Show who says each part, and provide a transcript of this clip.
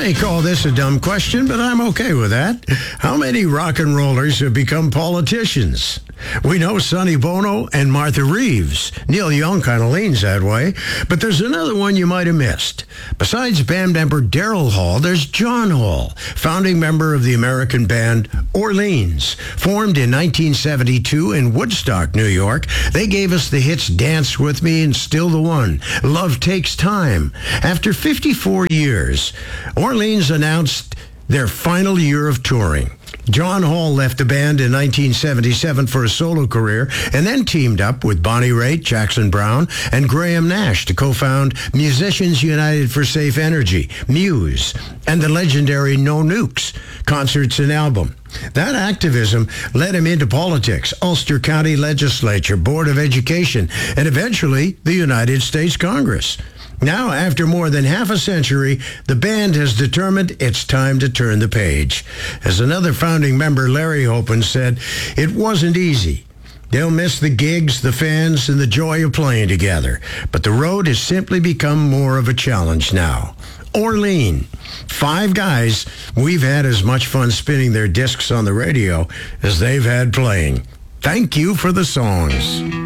Speaker 1: may call this a dumb question, but I'm okay with that. How many rock and rollers have become politicians? We know Sonny Bono and Martha Reeves. Neil Young kind of leans that way. But there's another one you might have missed. Besides band member Daryl Hall, there's John Hall, founding member of the American band Orleans. Formed in 1972 in Woodstock, New York, they gave us the hits Dance With Me and Still the One, Love Takes Time. After 54 years, Orleans announced their final year of touring. John Hall left the band in 1977 for a solo career and then teamed up with Bonnie Raitt, Jackson Browne, and Graham Nash to co-found Musicians United for Safe Energy, Muse, and the legendary No Nukes concerts and album. That activism led him into politics, Ulster County Legislature, Board of Education, and eventually the United States Congress. Now, after more than half a century, the band has determined it's time to turn the page. As another founding member, Larry Hopen, said, it wasn't easy. They'll miss the gigs, the fans, and the joy of playing together. But the road has simply become more of a challenge now. Orleans, 5 guys, we've had as much fun spinning their discs on the radio as they've had playing. Thank you for the songs.